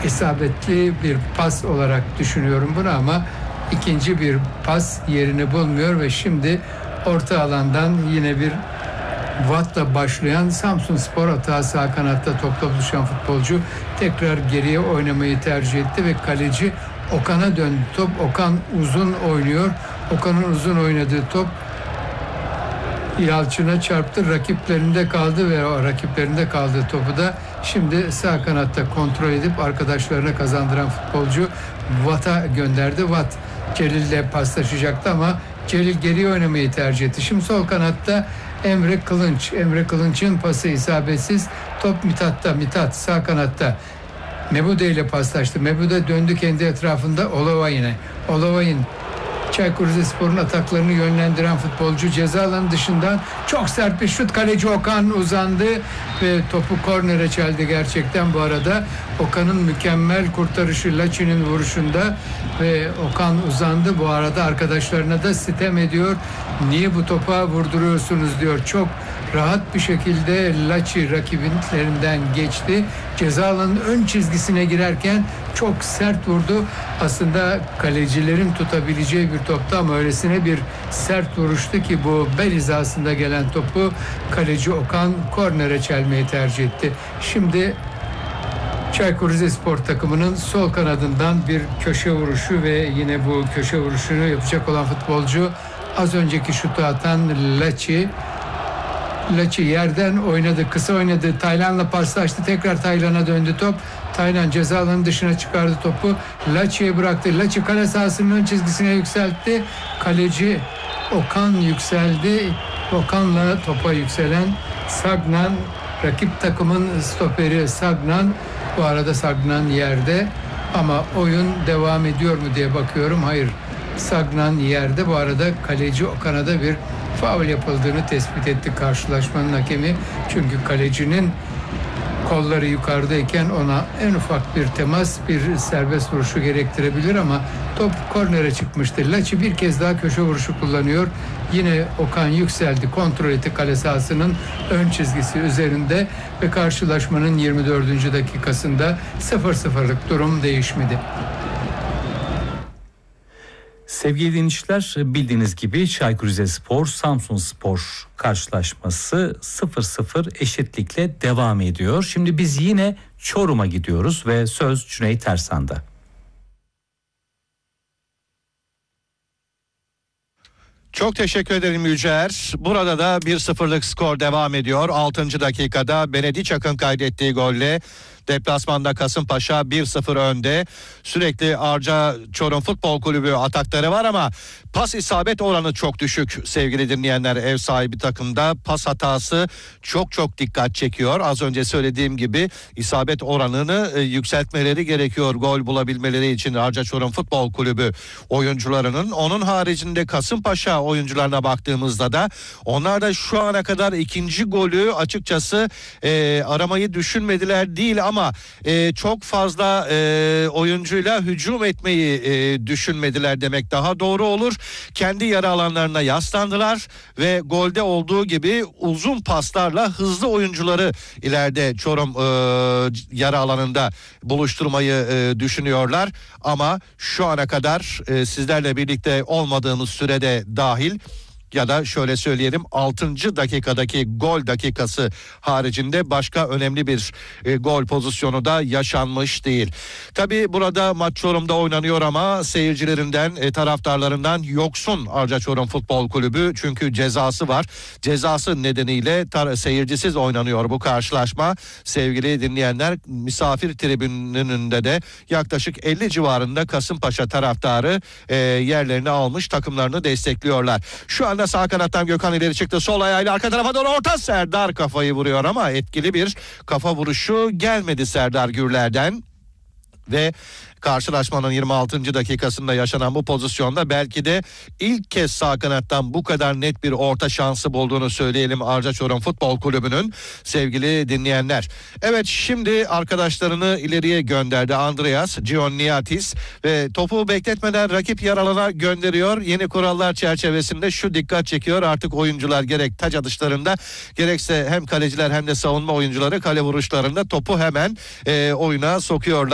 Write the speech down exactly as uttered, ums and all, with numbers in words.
isabetli bir pas olarak düşünüyorum bunu ama ikinci bir pas yerini bulmuyor ve şimdi orta alandan yine bir Watt'la başlayan Samsunspor atağı sağ kanatta topla buluşan futbolcu tekrar geriye oynamayı tercih etti ve kaleci Okan'a döndü top. Okan uzun oynuyor. Okan'ın uzun oynadığı top Yalçın'a çarptı. Rakiplerinde kaldı ve o rakiplerinde kaldığı topu da şimdi sağ kanatta kontrol edip arkadaşlarına kazandıran futbolcu Watt'a gönderdi. Watt Celil'le paslaşacaktı ama Celil geriye oynamayı tercih etti. Şimdi sol kanatta Emre Kılınç. Emre Kılınç'ın pası isabetsiz. Top Mithat'ta. Mithat sağ kanatta. Mebude ile paslaştı. Mebude döndü kendi etrafında. Olavayin'e. Olavayin Çaykur Rizespor'un ataklarını yönlendiren futbolcu ceza alanı dışından çok sert bir şut. Kaleci Okan uzandı ve topu kornere çeldi gerçekten bu arada. Okan'ın mükemmel kurtarışı Laçi'nin vuruşunda ve Okan uzandı. Bu arada arkadaşlarına da sitem ediyor. Niye bu topa vurduruyorsunuz diyor. Çok rahat bir şekilde Laçi rakiplerinden geçti. Ceza alanının ön çizgisine girerken çok sert vurdu. Aslında kalecilerin tutabileceği bir toptu ama öylesine bir sert vuruştu ki bu bel hizasında gelen topu kaleci Okan kornere çelmeyi tercih etti. Şimdi Çaykur Rizespor takımının sol kanadından bir köşe vuruşu ve yine bu köşe vuruşunu yapacak olan futbolcu az önceki şutu atan Laçi. Laçi yerden oynadı, kısa oynadı. Taylan'la paslaştı. Tekrar Taylan'a döndü top. Taylan ceza alanının dışına çıkardı topu. Laçi'ye bıraktı. Laçi kale sahasının ön çizgisine yükseltti. Kaleci Okan yükseldi. Okan'la topa yükselen Sagnan, rakip takımın stoperi Sagnan. Bu arada Sagnan yerde ama oyun devam ediyor mu diye bakıyorum. Hayır. Sagnan yerde. Bu arada kaleci Okan'a da bir faul yapıldığını tespit etti karşılaşmanın hakemi. Çünkü kalecinin kolları yukarıdayken ona en ufak bir temas, bir serbest vuruşu gerektirebilir ama top kornere çıkmıştı. Laçi bir kez daha köşe vuruşu kullanıyor. Yine Okan yükseldi, kontrol etti kale sahasının ön çizgisi üzerinde ve karşılaşmanın yirmi dördüncü dakikasında sıfır sıfırlık durum değişmedi. Sevgili dinleyiciler, bildiğiniz gibi Çaykur Rizespor Samsunspor karşılaşması sıfır sıfır eşitlikle devam ediyor. Şimdi biz yine Çorum'a gidiyoruz ve söz Cüneyt Ersan'da. Çok teşekkür ederim Yücer. Burada da bir sıfırlık skor devam ediyor. altıncı dakikada Benediçak'ın kaydettiği golle deplasmanda Kasımpaşa bir sıfır önde. Sürekli Arca Çorum Futbol Kulübü atakları var ama pas isabet oranı çok düşük sevgili dinleyenler. Ev sahibi takımda pas hatası çok çok dikkat çekiyor. Az önce söylediğim gibi isabet oranını e, yükseltmeleri gerekiyor gol bulabilmeleri için Arca Çorum Futbol Kulübü oyuncularının. Onun haricinde Kasımpaşa oyuncularına baktığımızda da onlar da şu ana kadar ikinci golü açıkçası e, aramayı düşünmediler değil ama Ama e, çok fazla e, oyuncuyla hücum etmeyi e, düşünmediler demek daha doğru olur. Kendi yarı alanlarına yaslandılar ve golde olduğu gibi uzun paslarla hızlı oyuncuları ileride Çorum e, yarı alanında buluşturmayı e, düşünüyorlar. Ama şu ana kadar e, sizlerle birlikte olmadığımız sürede dahil ya da şöyle söyleyelim altıncı dakikadaki gol dakikası haricinde başka önemli bir e, gol pozisyonu da yaşanmış değil. Tabii burada maç Çorum'da oynanıyor ama seyircilerinden, e, taraftarlarından yoksun Arca Çorum Futbol Kulübü çünkü cezası var. Cezası nedeniyle tar- seyircisiz oynanıyor bu karşılaşma. Sevgili dinleyenler, misafir tribününde de yaklaşık elli civarında Kasımpaşa taraftarı e, yerlerini almış, takımlarını destekliyorlar. Şu anda sağ kanattan Gökhan ileri çıktı. Sol ayağıyla arka tarafa doğru orta. Serdar kafayı vuruyor ama etkili bir kafa vuruşu gelmedi Serdar Gürler'den. Ve karşılaşmanın yirmi altıncı dakikasında yaşanan bu pozisyonda belki de ilk kez sağ kanattan bu kadar net bir orta şansı bulduğunu söyleyelim Arca Çorum Futbol Kulübü'nün sevgili dinleyenler. Evet, şimdi arkadaşlarını ileriye gönderdi Andreas Gianniatis ve topu bekletmeden rakip yer alana gönderiyor. Yeni kurallar çerçevesinde şu dikkat çekiyor, artık oyuncular gerek taç atışlarında gerekse hem kaleciler hem de savunma oyuncuları kale vuruşlarında topu hemen e, oyuna sokuyorlar.